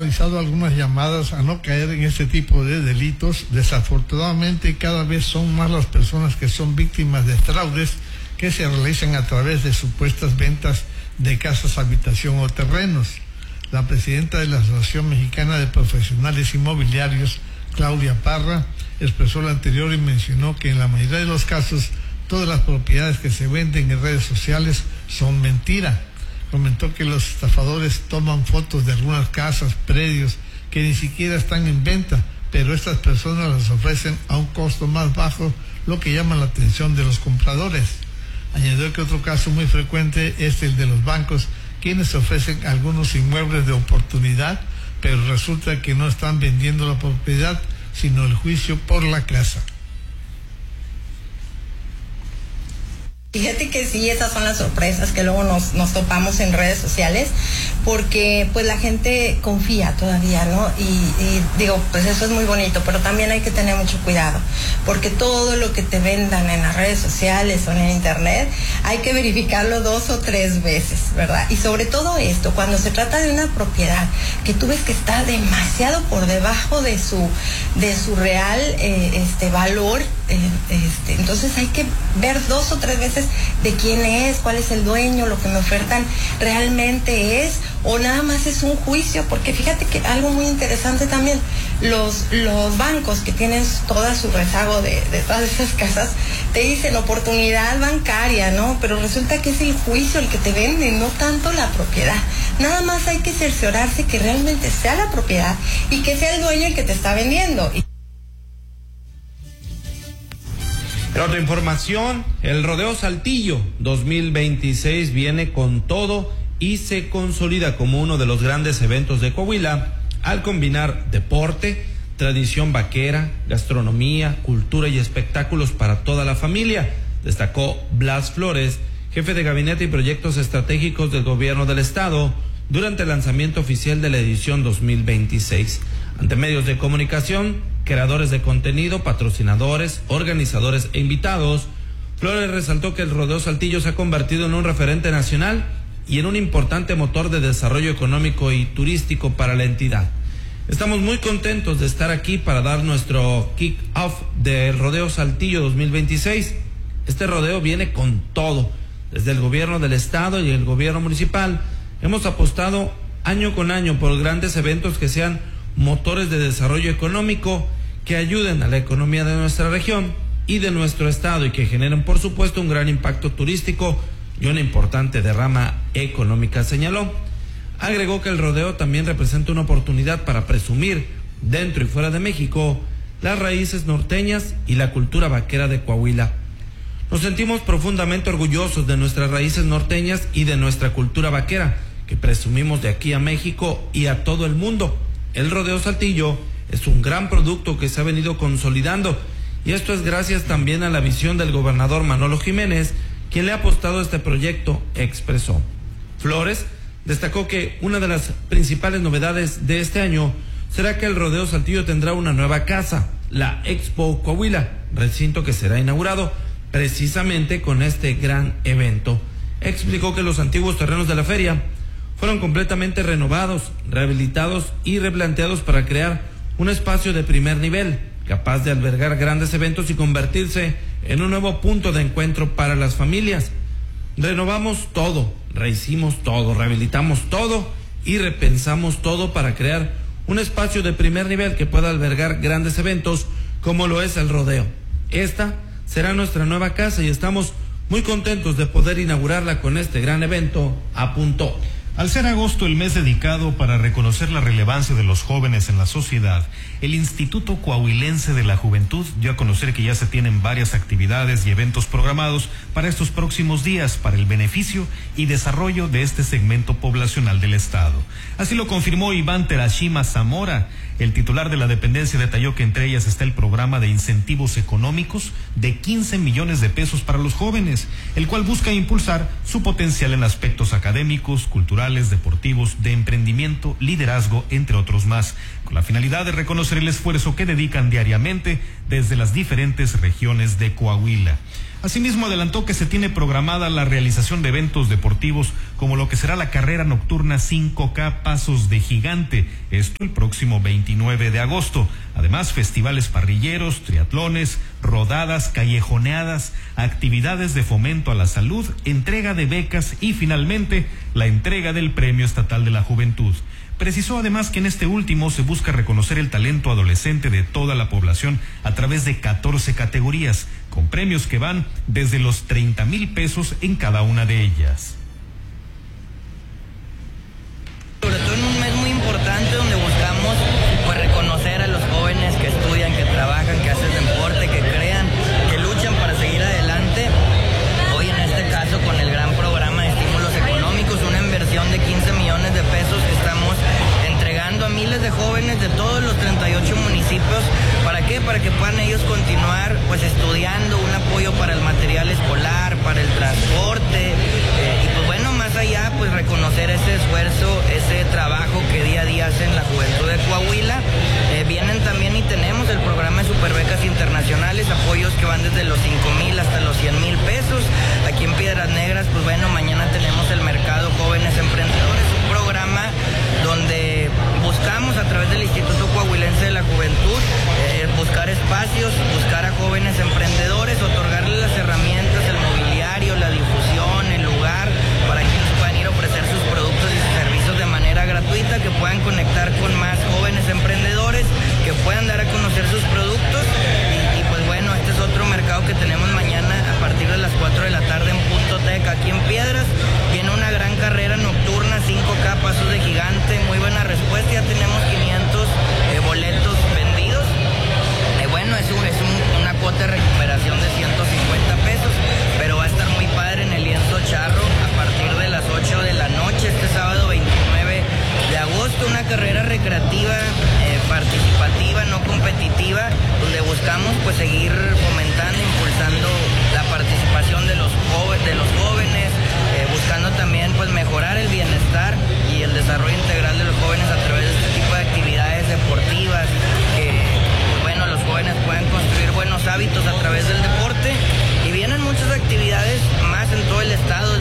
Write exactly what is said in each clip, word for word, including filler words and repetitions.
realizado algunas llamadas a no caer en este tipo de delitos. Desafortunadamente, cada vez son más las personas que son víctimas de fraudes que se realizan a través de supuestas ventas de casas, habitación o terrenos. La presidenta de la Asociación Mexicana de Profesionales Inmobiliarios, Claudia Parra, expresó lo anterior y mencionó que en la mayoría de los casos todas las propiedades que se venden en redes sociales son mentira. Comentó que los estafadores toman fotos de algunas casas, predios que ni siquiera están en venta, pero estas personas las ofrecen a un costo más bajo, lo que llama la atención de los compradores. Añadió que otro caso muy frecuente es el de los bancos, quienes ofrecen algunos inmuebles de oportunidad, pero resulta que no están vendiendo la propiedad, sino el juicio por la casa. Fíjate que sí, esas son las sorpresas que luego nos, nos topamos en redes sociales, porque pues la gente confía todavía, ¿no? Y, y digo, pues eso es muy bonito, pero también hay que tener mucho cuidado, porque todo lo que te vendan en las redes sociales o en internet, hay que verificarlo dos o tres veces, ¿verdad? Y sobre todo esto, cuando se trata de una propiedad que tú ves que está demasiado por debajo de su, de su real eh, este, valor, eh, este, entonces hay que ver dos o tres veces de quién es, cuál es el dueño, lo que me ofertan realmente es o nada más es un juicio, porque fíjate que algo muy interesante también, los, los bancos que tienen toda su rezago de, de todas esas casas, te dicen oportunidad bancaria, ¿no? Pero resulta que es el juicio el que te vende, no tanto la propiedad. Nada más hay que cerciorarse que realmente sea la propiedad y que sea el dueño el que te está vendiendo. En otra información, el Rodeo Saltillo dos mil veintiséis viene con todo y se consolida como uno de los grandes eventos de Coahuila al combinar deporte, tradición vaquera, gastronomía, cultura y espectáculos para toda la familia, destacó Blas Flores, jefe de gabinete y proyectos estratégicos del gobierno del estado, durante el lanzamiento oficial de la edición dos mil veintiséis. Ante medios de comunicación, creadores de contenido, patrocinadores, organizadores e invitados, Flores resaltó que el Rodeo Saltillo se ha convertido en un referente nacional y en un importante motor de desarrollo económico y turístico para la entidad. Estamos muy contentos de estar aquí para dar nuestro kick-off del Rodeo Saltillo dos mil veintiséis. Este rodeo viene con todo. Desde el gobierno del estado y el gobierno municipal hemos apostado año con año por grandes eventos que sean motores de desarrollo económico, que ayuden a la economía de nuestra región y de nuestro estado y que generen, por supuesto, un gran impacto turístico y una importante derrama económica, señaló. Agregó que el rodeo también representa una oportunidad para presumir, dentro y fuera de México, las raíces norteñas y la cultura vaquera de Coahuila. Nos sentimos profundamente orgullosos de nuestras raíces norteñas y de nuestra cultura vaquera, que presumimos de aquí a México y a todo el mundo. El Rodeo Saltillo es un gran producto que se ha venido consolidando, y esto es gracias también a la visión del gobernador Manolo Jiménez, quien le ha apostado a este proyecto, expresó. Flores destacó que una de las principales novedades de este año será que el Rodeo Saltillo tendrá una nueva casa, la Expo Coahuila, recinto que será inaugurado precisamente con este gran evento. Explicó que los antiguos terrenos de la feria fueron completamente renovados, rehabilitados y replanteados para crear un espacio de primer nivel, capaz de albergar grandes eventos y convertirse en un nuevo punto de encuentro para las familias. Renovamos todo, rehicimos todo, rehabilitamos todo y repensamos todo para crear un espacio de primer nivel que pueda albergar grandes eventos como lo es el rodeo. Esta será nuestra nueva casa y estamos muy contentos de poder inaugurarla con este gran evento, apuntó. Al ser agosto el mes dedicado para reconocer la relevancia de los jóvenes en la sociedad, el Instituto Coahuilense de la Juventud dio a conocer que ya se tienen varias actividades y eventos programados para estos próximos días para el beneficio y desarrollo de este segmento poblacional del estado. Así lo confirmó Iván Terashima Zamora. El titular de la dependencia detalló que entre ellas está el programa de incentivos económicos de quince millones de pesos para los jóvenes, el cual busca impulsar su potencial en aspectos académicos, culturales, laborales, deportivos, de emprendimiento, liderazgo, entre otros más, con la finalidad de reconocer el esfuerzo que dedican diariamente desde las diferentes regiones de Coahuila. Asimismo, adelantó que se tiene programada la realización de eventos deportivos como lo que será la carrera nocturna cinco K Pasos de Gigante, esto el próximo veintinueve de agosto. Además, festivales parrilleros, triatlones, rodadas, callejoneadas, actividades de fomento a la salud, entrega de becas y finalmente la entrega del Premio Estatal de la Juventud. Precisó además que en este último se busca reconocer el talento adolescente de toda la población a través de catorce categorías, con premios que van desde los treinta mil pesos en cada una de ellas. Sobre todo en un mes muy importante donde buscamos pues reconocer a los jóvenes que estudian, que trabajan, que hacen deporte, que crean, que luchan para seguir adelante. Hoy en este caso con el gran programa de estímulos económicos, una inversión de quince millones de pesos que estamos entregando a miles de jóvenes de todos los treinta y ocho municipios. ¿Para qué? Para que puedan ellos continuar pues estudiando, un apoyo para el material escolar, para el transporte, eh, y pues bueno, más allá pues reconocer ese esfuerzo, ese trabajo que día a día hacen la juventud de Coahuila. Eh, vienen también y tenemos el programa de Superbecas Internacionales, apoyos que van desde los cinco mil hasta los cien mil pesos. Aquí en Piedras Negras, pues bueno, mañana tenemos el Mercado Jóvenes Emprendedores, un programa donde buscamos a través del Instituto Coahuilense de la Juventud eh, buscar espacios, buscar a jóvenes emprendedores, otorgarles las herramientas, el mobiliario, la difusión, el lugar, para que ellos puedan ir a ofrecer sus productos y sus servicios de manera gratuita, que puedan conectar con más jóvenes emprendedores, que puedan dar a conocer sus productos. Y, y pues bueno, este es otro mercado que tenemos mañana a partir de las cuatro de la tarde en Punto Tec, aquí en Piedras. Viene una gran carrera nocturna, cinco K Pasos de Gigante, muy buena respuesta, ya tenemos quinientos eh, boletos vendidos. Eh, bueno, es, un, es un, una cuota de recuperación de ciento cincuenta pesos, pero va a estar muy padre en el Lienzo Charro a partir de las ocho de la noche, este sábado veintinueve de agosto, una carrera recreativa, eh, participativa, no competitiva, donde buscamos pues seguir fomentando, impulsando la participación de los jóvenes, de los jóvenes eh, buscando también pues mejorar el bienestar y el desarrollo integral de los jóvenes a través de este tipo de actividades deportivas, que bueno, los jóvenes puedan construir buenos hábitos a través del deporte, y vienen muchas actividades más en todo el estado.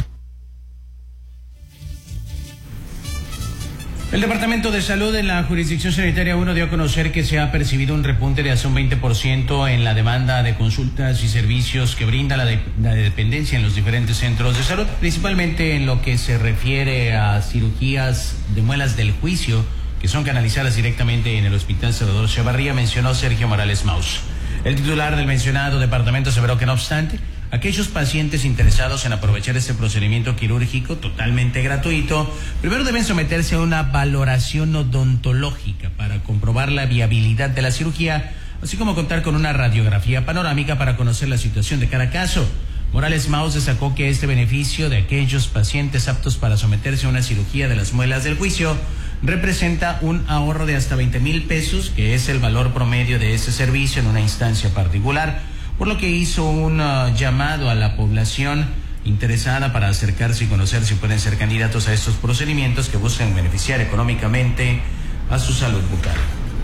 El Departamento de Salud en la Jurisdicción Sanitaria uno dio a conocer que se ha percibido un repunte de hasta un veinte por ciento en la demanda de consultas y servicios que brinda la, de, la dependencia en los diferentes centros de salud, principalmente en lo que se refiere a cirugías de muelas del juicio que son canalizadas directamente en el Hospital Salvador Chavarría, mencionó Sergio Morales Maus. El titular del mencionado departamento aseveró que, no obstante, aquellos pacientes interesados en aprovechar este procedimiento quirúrgico totalmente gratuito, primero deben someterse a una valoración odontológica para comprobar la viabilidad de la cirugía, así como contar con una radiografía panorámica para conocer la situación de cada caso. Morales Maus destacó que este beneficio de aquellos pacientes aptos para someterse a una cirugía de las muelas del juicio representa un ahorro de hasta veinte mil pesos, que es el valor promedio de ese servicio en una instancia particular, por lo que hizo un uh, llamado a la población interesada para acercarse y conocer si pueden ser candidatos a estos procedimientos que buscan beneficiar económicamente a su salud bucal.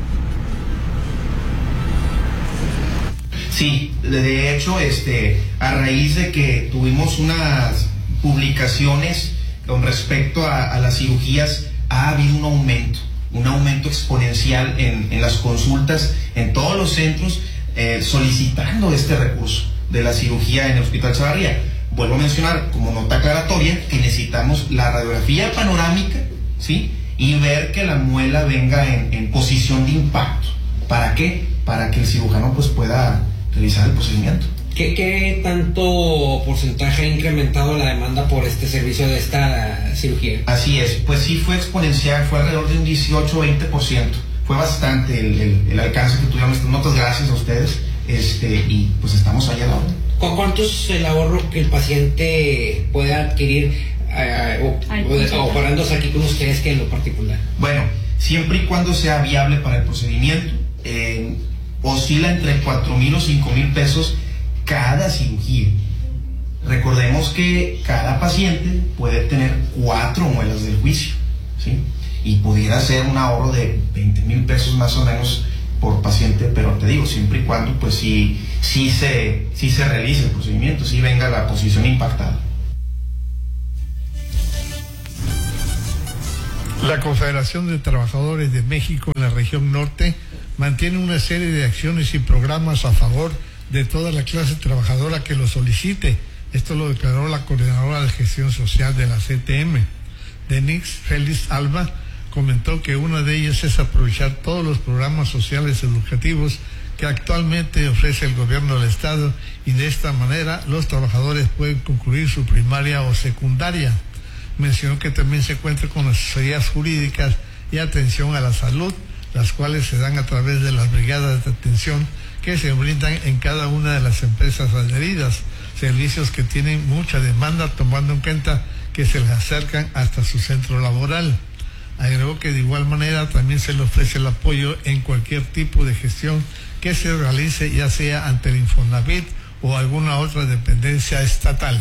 Sí, de hecho, este, a raíz de que tuvimos unas publicaciones con respecto a, a las cirugías, ha habido un aumento, un aumento exponencial en, en las consultas en todos los centros, eh, solicitando este recurso de la cirugía en el Hospital Chavarría. Vuelvo a mencionar como nota aclaratoria que necesitamos la radiografía panorámica, ¿sí? Y ver que la muela venga en, en posición de impacto. ¿Para qué? Para que el cirujano pues pueda realizar el procedimiento. ¿Qué, ¿Qué tanto porcentaje ha incrementado la demanda por este servicio de esta cirugía? Así es, pues sí fue exponencial, fue alrededor de un dieciocho a veinte por ciento. Fue bastante el, el, el alcance que tuvieron estas notas, gracias a ustedes, este, y pues estamos allá a la orden. ¿Cuánto es el ahorro que el paciente puede adquirir eh, o, o operándose aquí con ustedes que en lo particular? Bueno, siempre y cuando sea viable para el procedimiento, eh, oscila entre cuatro mil o cinco mil pesos cada cirugía. Recordemos que cada paciente puede tener cuatro muelas del juicio, ¿sí? Y pudiera ser un ahorro de veinte mil pesos más o menos por paciente, pero te digo, siempre y cuando pues sí, sí, se, sí se realice el procedimiento, sí venga la posición impactada. La Confederación de Trabajadores de México en la región norte mantiene una serie de acciones y programas a favor de toda la clase trabajadora que lo solicite. Esto lo declaró la coordinadora de gestión social de la C T M. Denix Félix Alba comentó que una de ellas es aprovechar todos los programas sociales educativos que actualmente ofrece el gobierno del estado, y de esta manera los trabajadores pueden concluir su primaria o secundaria. Mencionó que también se cuenta con asesorías jurídicas y atención a la salud, las cuales se dan a través de las brigadas de atención que se brindan en cada una de las empresas adheridas, servicios que tienen mucha demanda, tomando en cuenta que se les acercan hasta su centro laboral. Agregó que de igual manera también se le ofrece el apoyo en cualquier tipo de gestión que se realice, ya sea ante el Infonavit o alguna otra dependencia estatal.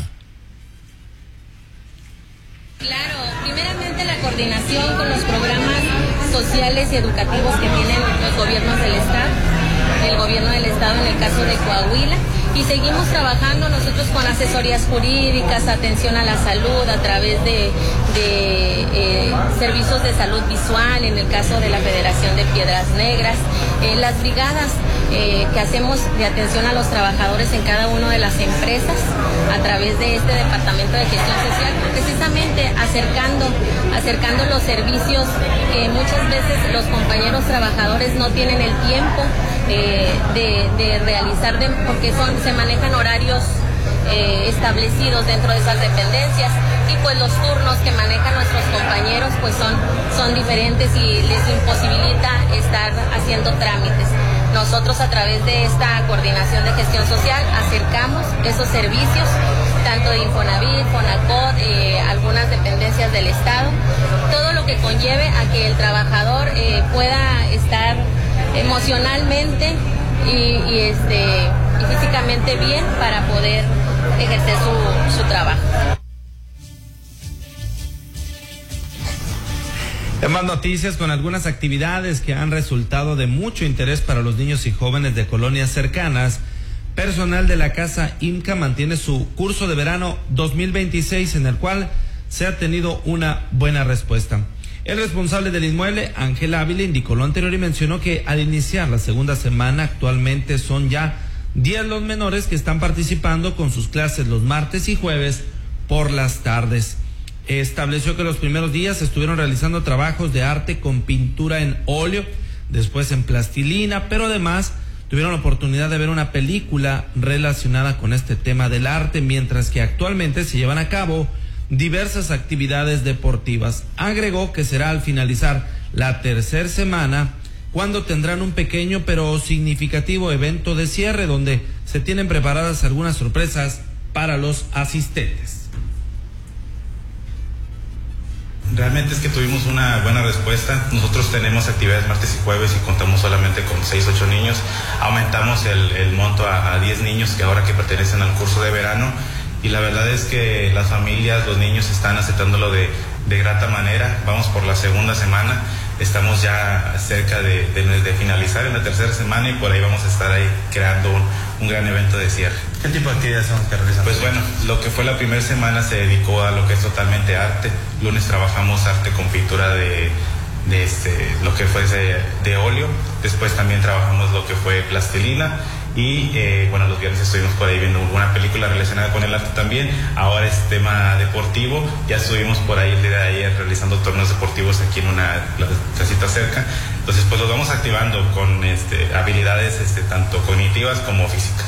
Claro, primeramente la coordinación con los programas sociales y educativos que tienen los gobiernos del estado, el gobierno del estado en el caso de Coahuila, y seguimos trabajando nosotros con asesorías jurídicas, atención a la salud a través de, de eh, servicios de salud visual en el caso de la Federación de Piedras Negras, eh, las brigadas eh, que hacemos de atención a los trabajadores en cada una de las empresas a través de este Departamento de Gestión Social, precisamente acercando, acercando los servicios que muchas veces los compañeros trabajadores no tienen el tiempo eh, de, de realizar, de, porque son se manejan horarios eh, establecidos dentro de esas dependencias, y pues los turnos que manejan nuestros compañeros pues son, son diferentes y les imposibilita estar haciendo trámites. Nosotros a través de esta coordinación de gestión social acercamos esos servicios, tanto de Infonavit, Fonacot, eh, algunas dependencias del Estado, todo lo que conlleve a que el trabajador eh, pueda estar emocionalmente y, y este y físicamente bien para poder ejercer su, su trabajo. En más noticias, con algunas actividades que han resultado de mucho interés para los niños y jóvenes de colonias cercanas, personal de la Casa IMCA mantiene su curso de verano dos mil veintiséis, en el cual se ha tenido una buena respuesta. El responsable del inmueble, Ángel Ávila, indicó lo anterior y mencionó que al iniciar la segunda semana actualmente son ya diez los menores que están participando con sus clases los martes y jueves por las tardes. Estableció que los primeros días estuvieron realizando trabajos de arte con pintura en óleo, después en plastilina, pero además tuvieron la oportunidad de ver una película relacionada con este tema del arte, mientras que actualmente se llevan a cabo diversas actividades deportivas. Agregó que será al finalizar la tercera semana cuando tendrán un pequeño pero significativo evento de cierre, donde se tienen preparadas algunas sorpresas para los asistentes. Realmente es que tuvimos una buena respuesta. Nosotros tenemos actividades martes y jueves y contamos solamente con seis, ocho niños. Aumentamos el, el monto a, a diez niños que ahora que pertenecen al curso de verano, y la verdad es que las familias, los niños están aceptándolo de, de grata manera. Vamos por la segunda semana, estamos ya cerca de, de, de finalizar en la tercera semana, y por ahí vamos a estar ahí creando un, un gran evento de cierre. ¿Qué tipo de actividades son que realizan? Pues bueno, lo que fue la primera semana se dedicó a lo que es totalmente arte. Lunes trabajamos arte con pintura de, de este, lo que fue de, de óleo. Después también trabajamos lo que fue plastilina. Y eh, bueno, los viernes estuvimos por ahí viendo una película relacionada con el arte también. Ahora es tema deportivo. Ya estuvimos por ahí el día de ayer realizando torneos deportivos aquí en una casita cerca. Entonces pues los vamos activando con este, habilidades este, tanto cognitivas como físicas.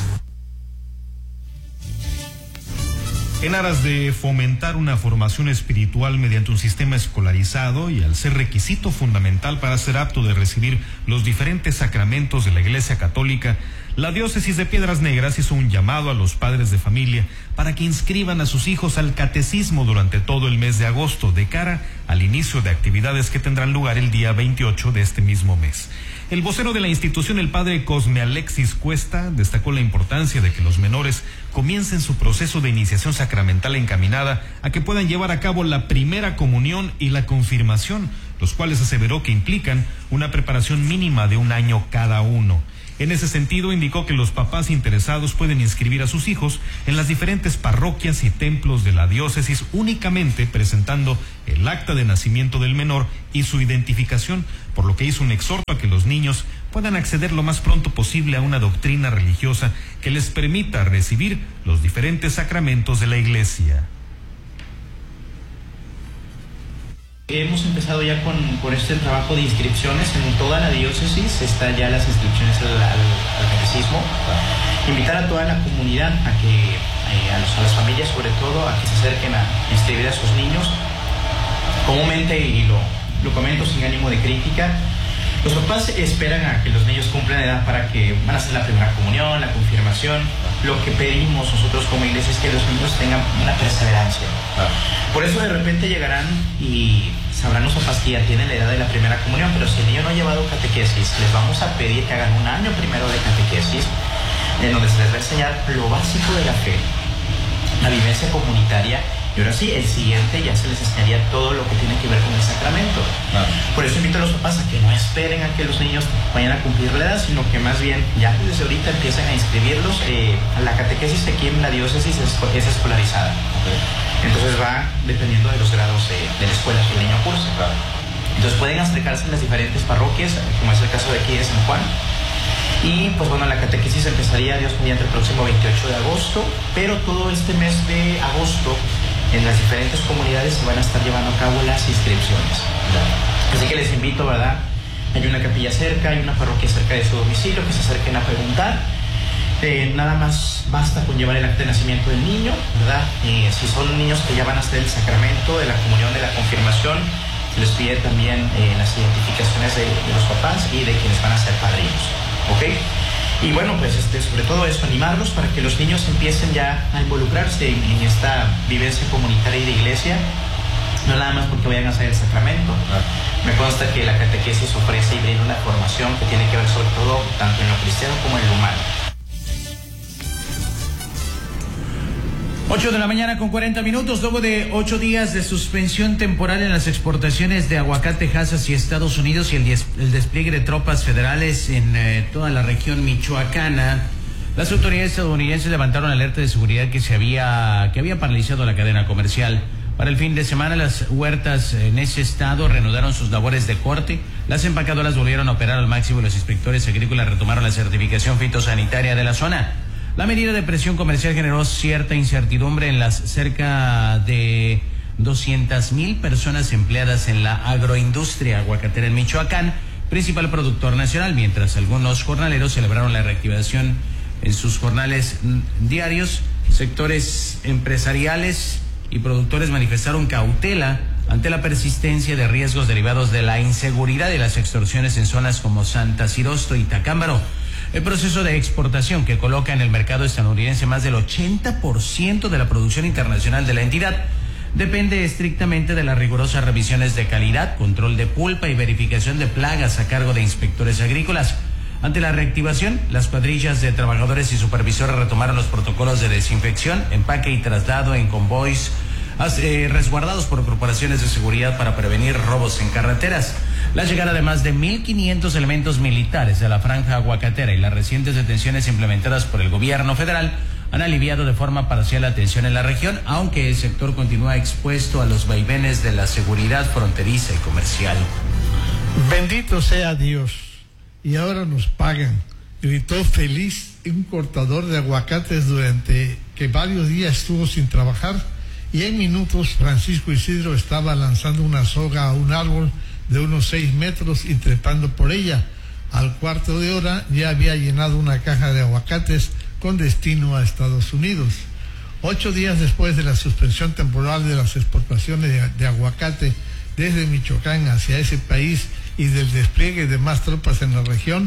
En aras de fomentar una formación espiritual mediante un sistema escolarizado y al ser requisito fundamental para ser apto de recibir los diferentes sacramentos de la Iglesia Católica, La diócesis de Piedras Negras hizo un llamado a los padres de familia para que inscriban a sus hijos al catecismo durante todo el mes de agosto, de cara al inicio de actividades que tendrán lugar el día veintiocho de este mismo mes. El vocero de la institución, el padre Cosme Alexis Cuesta, destacó la importancia de que los menores comiencen su proceso de iniciación sacramental encaminada a que puedan llevar a cabo la primera comunión y la confirmación, los cuales aseveró que implican una preparación mínima de un año cada uno. En ese sentido, indicó que los papás interesados pueden inscribir a sus hijos en las diferentes parroquias y templos de la diócesis únicamente presentando el acta de nacimiento del menor y su identificación, por lo que hizo un exhorto a que los niños puedan acceder lo más pronto posible a una doctrina religiosa que les permita recibir los diferentes sacramentos de la Iglesia. Hemos empezado ya con, con este trabajo de inscripciones en toda la diócesis, están ya las inscripciones al, al, al catecismo. Invitar a toda la comunidad a que, eh, a, los, a las familias sobre todo, a que se acerquen a inscribir a sus niños. Comúnmente, y lo, lo comento sin ánimo de crítica, los papás esperan a que los niños cumplan edad para que van a hacer la primera comunión, la confirmación. Lo que pedimos nosotros como iglesia es que los niños tengan una perseverancia. Por eso de repente llegarán y sabrán los papás que ya tienen la edad de la primera comunión, pero si el niño no ha llevado catequesis, les vamos a pedir que hagan un año primero de catequesis, en donde se les va a enseñar lo básico de la fe, la vivencia comunitaria, y ahora sí, el siguiente ya se les enseñaría todo lo que tiene que ver con el sacramento. Claro. Por eso invito a los papás a que no esperen a que los niños vayan a cumplir la edad, sino que más bien ya desde ahorita empiecen a inscribirlos. Eh, la catequesis aquí en la diócesis es, es escolarizada. Okay. Entonces va dependiendo de los grados de, de la escuela que el niño cursa. Claro. Entonces pueden acercarse en las diferentes parroquias, como es el caso de aquí de San Juan. Y pues bueno, la catequesis empezaría, Dios mediante, el próximo veintiocho de agosto, pero todo este mes de agosto en las diferentes comunidades se van a estar llevando a cabo las inscripciones. Así que les invito, ¿verdad? Hay una capilla cerca, hay una parroquia cerca de su domicilio, que se acerquen a preguntar. Eh, nada más basta con llevar el acta de nacimiento del niño, ¿verdad? Eh, si son niños que ya van a hacer el sacramento de la comunión, de la confirmación, se les pide también eh, las identificaciones de, de los papás y de quienes van a ser padrinos, ¿ok? Y bueno, pues este, sobre todo eso, animarlos para que los niños empiecen ya a involucrarse en, en esta vivencia comunitaria y de iglesia, no nada más porque vayan a hacer el sacramento. Me consta que la catequesis ofrece y brinda una formación que tiene que ver sobre todo tanto en lo cristiano como en lo humano. ocho de la mañana con cuarenta minutos, luego de ocho días de suspensión temporal en las exportaciones de aguacate hacia Estados Unidos y el, des, el despliegue de tropas federales en eh, toda la región michoacana, las autoridades estadounidenses levantaron alerta de seguridad que se había, que había paralizado la cadena comercial. Para el fin de semana, las huertas en ese estado reanudaron sus labores de corte, las empacadoras volvieron a operar al máximo y los inspectores agrícolas retomaron la certificación fitosanitaria de la zona. La medida de presión comercial generó cierta incertidumbre en las cerca de doscientas mil personas empleadas en la agroindustria aguacatera en Michoacán, principal productor nacional, mientras algunos jornaleros celebraron la reactivación en sus jornales diarios. Sectores empresariales y productores manifestaron cautela ante la persistencia de riesgos derivados de la inseguridad y las extorsiones en zonas como Santa Cirosto y Tacámbaro. El proceso de exportación, que coloca en el mercado estadounidense más del ochenta por ciento de la producción internacional de la entidad, depende estrictamente de las rigurosas revisiones de calidad, control de pulpa y verificación de plagas a cargo de inspectores agrícolas. Ante la reactivación, las cuadrillas de trabajadores y supervisores retomaron los protocolos de desinfección, empaque y traslado en convoys eh, resguardados por corporaciones de seguridad para prevenir robos en carreteras. La llegada de más de mil quinientos elementos militares a la franja aguacatera y las recientes detenciones implementadas por el gobierno federal han aliviado de forma parcial la tensión en la región, aunque el sector continúa expuesto a los vaivenes de la seguridad fronteriza y comercial. Bendito sea Dios. Y ahora nos pagan, gritó feliz un cortador de aguacates durante que varios días estuvo sin trabajar, y en minutos Francisco Isidro estaba lanzando una soga a un árbol de unos seis metros y trepando por ella. Al cuarto de hora ya había llenado una caja de aguacates con destino a Estados Unidos. Ocho días después de la suspensión temporal de las exportaciones de, de aguacate desde Michoacán hacia ese país y del despliegue de más tropas en la región,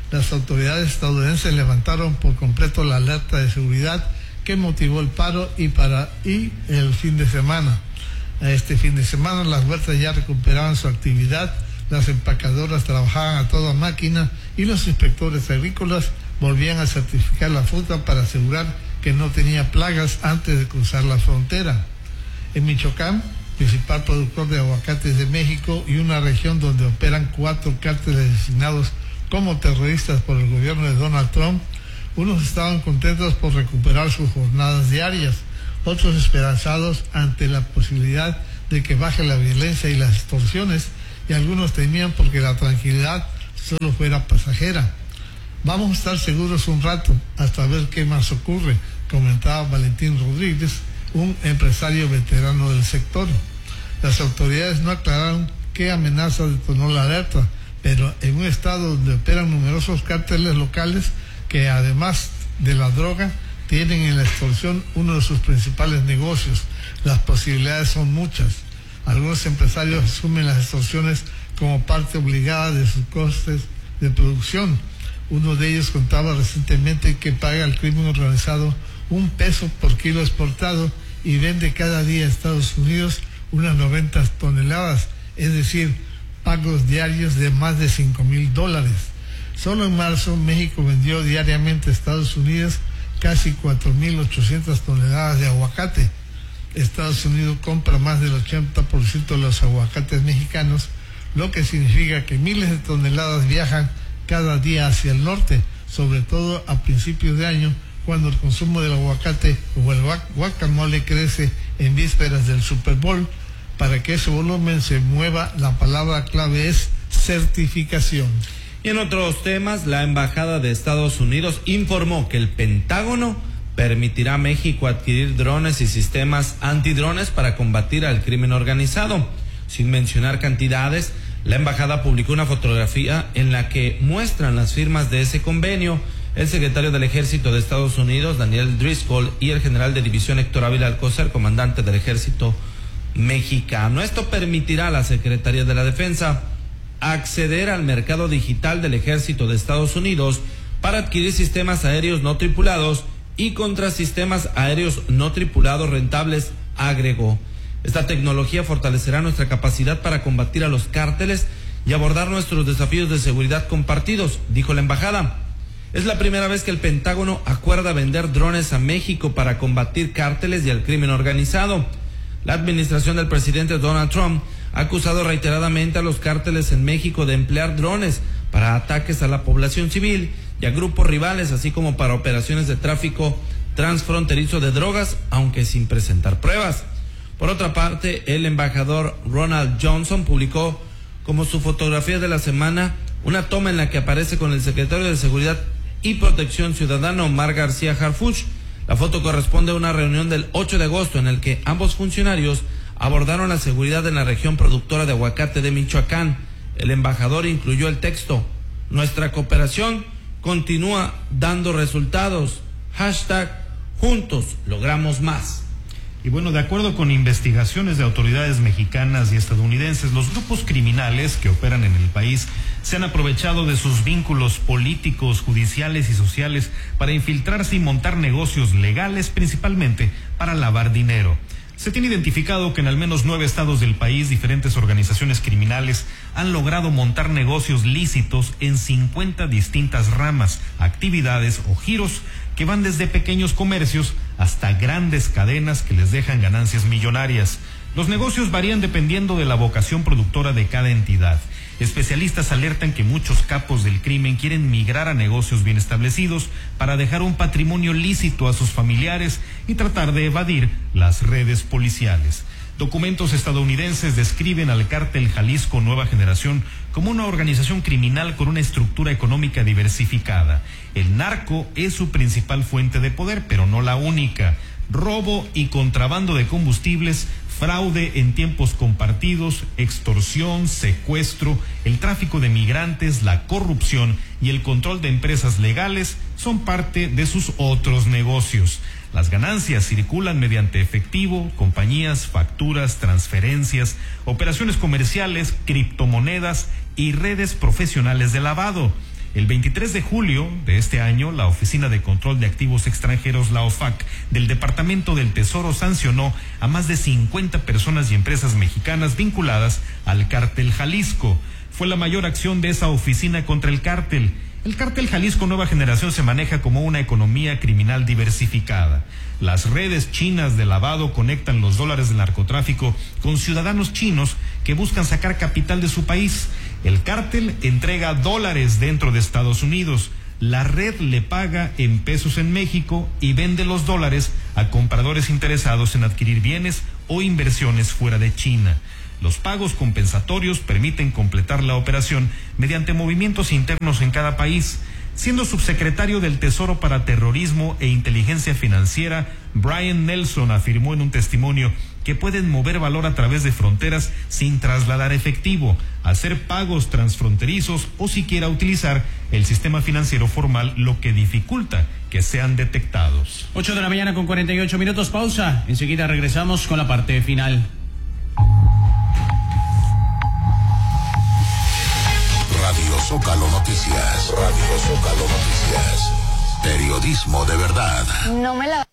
las autoridades estadounidenses levantaron por completo la alerta de seguridad que motivó el paro y para y el fin de semana. Este fin de semana las huertas ya recuperaban su actividad, las empacadoras trabajaban a toda máquina y los inspectores agrícolas volvían a certificar la fruta para asegurar que no tenía plagas antes de cruzar la frontera. En Michoacán, principal productor de aguacates de México y una región donde operan cuatro cárteles designados como terroristas por el gobierno de Donald Trump, unos estaban contentos por recuperar sus jornadas diarias, otros esperanzados ante la posibilidad de que baje la violencia y las extorsiones, y algunos temían porque la tranquilidad solo fuera pasajera. Vamos a estar seguros un rato hasta ver qué más ocurre, comentaba Valentín Rodríguez, un empresario veterano del sector. Las autoridades no aclararon qué amenaza detonó la alerta, pero en un estado donde operan numerosos cárteles locales que además de la droga tienen en la extorsión uno de sus principales negocios, las posibilidades son muchas. Algunos empresarios asumen las extorsiones como parte obligada de sus costes de producción. Uno de ellos contaba recientemente que paga al crimen organizado un peso por kilo exportado y vende cada día a Estados Unidos unas noventa toneladas, es decir, pagos diarios de más de cinco mil dólares. Solo en marzo México vendió diariamente a Estados Unidos casi cuatro mil ochocientas toneladas de aguacate. Estados Unidos compra más del ochenta por ciento de los aguacates mexicanos, lo que significa que miles de toneladas viajan cada día hacia el norte, sobre todo a principios de año, cuando el consumo del aguacate o el guacamole crece en vísperas del Super Bowl. Para que ese volumen se mueva, la palabra clave es certificación. Y en otros temas, la Embajada de Estados Unidos informó que el Pentágono permitirá a México adquirir drones y sistemas antidrones para combatir al crimen organizado. Sin mencionar cantidades, la embajada publicó una fotografía en la que muestran las firmas de ese convenio el secretario del Ejército de Estados Unidos, Daniel Driscoll, y el general de división Héctor Ávila Alcocer, comandante del Ejército mexicano. Esto permitirá a la Secretaría de la Defensa acceder al mercado digital del Ejército de Estados Unidos para adquirir sistemas aéreos no tripulados y contrasistemas aéreos no tripulados rentables, agregó. Esta tecnología fortalecerá nuestra capacidad para combatir a los cárteles y abordar nuestros desafíos de seguridad compartidos, dijo la embajada. Es la primera vez que el Pentágono acuerda vender drones a México para combatir cárteles y al crimen organizado. La administración del presidente Donald Trump ha acusado reiteradamente a los cárteles en México de emplear drones para ataques a la población civil y a grupos rivales, así como para operaciones de tráfico transfronterizo de drogas, aunque sin presentar pruebas. Por otra parte, el embajador Ronald Johnson publicó como su fotografía de la semana una toma en la que aparece con el secretario de Seguridad y Protección Ciudadana, Omar García Harfuch. La foto corresponde a una reunión del ocho de agosto en el que ambos funcionarios abordaron la seguridad en la región productora de aguacate de Michoacán. El embajador incluyó el texto: nuestra cooperación continúa dando resultados. Hashtag juntos logramos más. Y bueno, de acuerdo con investigaciones de autoridades mexicanas y estadounidenses, los grupos criminales que operan en el país se han aprovechado de sus vínculos políticos, judiciales y sociales para infiltrarse y montar negocios legales, principalmente para lavar dinero. Se tiene identificado que en al menos nueve estados del país diferentes organizaciones criminales han logrado montar negocios lícitos en cincuenta distintas ramas, actividades o giros que van desde pequeños comercios hasta grandes cadenas que les dejan ganancias millonarias. Los negocios varían dependiendo de la vocación productora de cada entidad. Especialistas alertan que muchos capos del crimen quieren migrar a negocios bien establecidos para dejar un patrimonio lícito a sus familiares y tratar de evadir las redes policiales. Documentos estadounidenses describen al cártel Jalisco Nueva Generación como una organización criminal con una estructura económica diversificada. El narco es su principal fuente de poder, pero no la única. Robo y contrabando de combustibles, fraude en tiempos compartidos, extorsión, secuestro, el tráfico de migrantes, la corrupción y el control de empresas legales son parte de sus otros negocios. Las ganancias circulan mediante efectivo, compañías, facturas, transferencias, operaciones comerciales, criptomonedas y redes profesionales de lavado. El veintitrés de julio de este año, la Oficina de Control de Activos Extranjeros, la O F A C, del Departamento del Tesoro sancionó a más de cincuenta personas y empresas mexicanas vinculadas al cártel Jalisco. Fue la mayor acción de esa oficina contra el cártel. El cártel Jalisco Nueva Generación se maneja como una economía criminal diversificada. Las redes chinas de lavado conectan los dólares del narcotráfico con ciudadanos chinos que buscan sacar capital de su país. El cártel entrega dólares dentro de Estados Unidos. La red le paga en pesos en México y vende los dólares a compradores interesados en adquirir bienes o inversiones fuera de China. Los pagos compensatorios permiten completar la operación mediante movimientos internos en cada país. Siendo subsecretario del Tesoro para Terrorismo e Inteligencia Financiera, Brian Nelson afirmó en un testimonio que pueden mover valor a través de fronteras sin trasladar efectivo, hacer pagos transfronterizos o siquiera utilizar el sistema financiero formal, lo que dificulta que sean detectados. ocho de la mañana con cuarenta y ocho minutos, pausa. Enseguida regresamos con la parte final. Radio Zócalo Noticias. Radio Zócalo Noticias. Periodismo de verdad. No me la...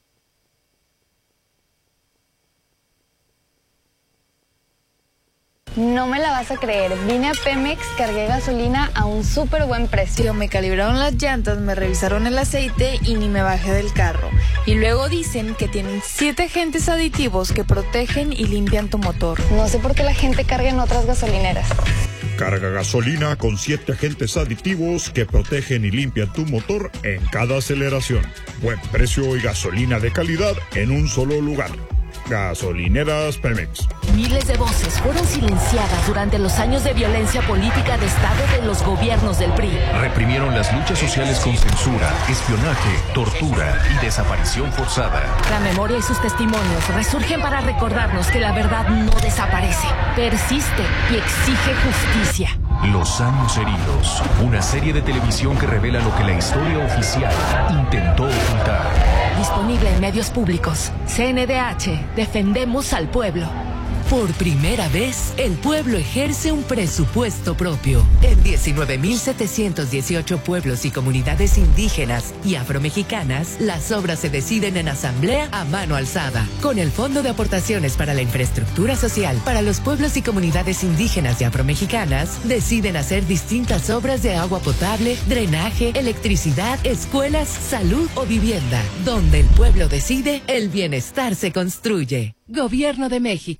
No me la vas a creer. Vine a Pemex, cargué gasolina a un súper buen precio. Me calibraron las llantas, me revisaron el aceite y ni me bajé del carro. Y luego dicen que tienen siete agentes aditivos que protegen y limpian tu motor. No sé por qué la gente carga en otras gasolineras. Carga gasolina con siete agentes aditivos que protegen y limpian tu motor en cada aceleración. Buen precio y gasolina de calidad en un solo lugar. Gasolineras Pemex. Miles de voces fueron silenciadas durante los años de violencia política de Estado de los gobiernos del P R I. Reprimieron las luchas sociales con censura, espionaje, tortura y desaparición forzada. La memoria y sus testimonios resurgen para recordarnos que la verdad no desaparece, persiste y exige justicia. Los años heridos, una serie de televisión que revela lo que la historia oficial intentó ocultar. Disponible en medios públicos. C N D H, defendemos al pueblo. Por primera vez, el pueblo ejerce un presupuesto propio. En diecinueve mil setecientos dieciocho pueblos y comunidades indígenas y afromexicanas, las obras se deciden en asamblea a mano alzada. Con el Fondo de Aportaciones para la Infraestructura Social para los pueblos y comunidades indígenas y afromexicanas, deciden hacer distintas obras de agua potable, drenaje, electricidad, escuelas, salud o vivienda. Donde el pueblo decide, el bienestar se construye. Gobierno de México.